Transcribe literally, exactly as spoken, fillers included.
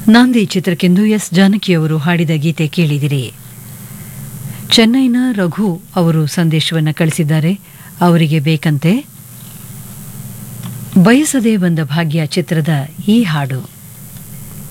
ನಾಂದಿ ಚಿತ್ರಕ್ಕೆಂದು ಎಸ್ ಜಾನಕಿಯವರು ಹಾಡಿದ ಗೀತೆ ಕೇಳಿದಿರಿ. ಚೆನ್ನೈನ ರಘು ಅವರು ಸಂದೇಶವನ್ನು ಕಳಿಸಿದ್ದಾರೆ. ಅವರಿಗೆ ಬೇಕಂತೆ ಬಯಸದೇ ಬಂದ ಭಾಗ್ಯ ಚಿತ್ರದ ಈ ಹಾಡು.